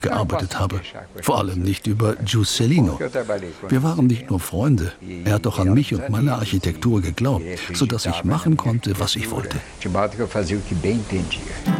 gearbeitet habe. Vor allem nicht über Giussellino. Wir waren nicht nur Freunde. Er hat doch an mich und meine Architektur geglaubt, sodass ich machen konnte, was ich wollte. De modo que eu fazia o que bem entendia.